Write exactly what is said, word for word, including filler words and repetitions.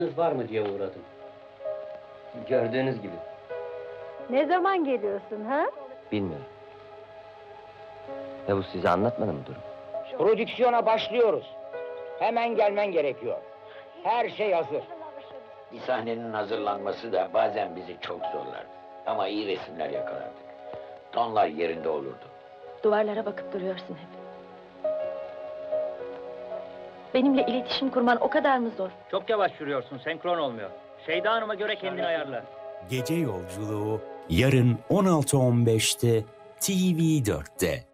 Var mı diye uğradım. Gördüğünüz gibi. Ne zaman geliyorsun ha? Bilmiyorum. Yavuz size anlatmadı mı durum? Prodüksiyona başlıyoruz. Hemen gelmen gerekiyor. Her şey hazır. Bir sahnenin hazırlanması da bazen bizi çok zorlardı. Ama iyi resimler yakalardık. Tonlar yerinde olurdu. Duvarlara bakıp duruyorsun hep. Benimle iletişim kurman o kadar mı zor? Çok yavaş yürüyorsun, senkron olmuyor. Şeyda Hanım'a göre kendini ayarla. Gece Yolculuğu yarın on altı on beşte T V dörtte.